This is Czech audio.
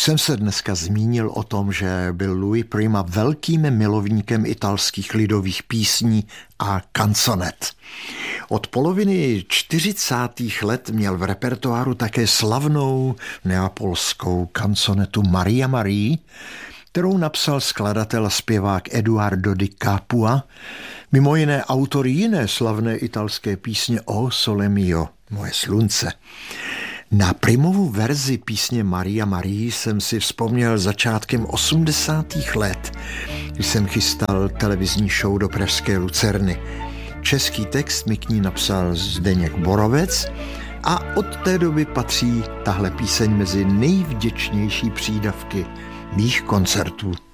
jsem se dneska zmínil o tom, že byl Louis Prima velkým milovníkem italských lidových písní a canzonet. Od poloviny 40. let měl v repertoáru také slavnou neapolskou canzonetu Maria Maria, kterou napsal skladatel a zpěvák Eduardo Di Capua, mimo jiné autor jiné slavné italské písně O Sole Mio, Moje slunce. Na Primovu verzi písně Maria Maria jsem si vzpomněl začátkem 80. let, když jsem chystal televizní show do pražské Lucerny. Český text mi k ní napsal Zdeněk Borovec a od té doby patří tahle píseň mezi nejvděčnější přídavky mých koncertů.